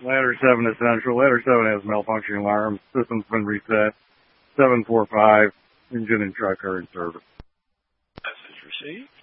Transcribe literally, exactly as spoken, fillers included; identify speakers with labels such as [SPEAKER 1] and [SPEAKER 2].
[SPEAKER 1] Ladder seven essential. Ladder seven has malfunctioning alarm. System's been reset. seven four five, engine and truck are in service.
[SPEAKER 2] Message received.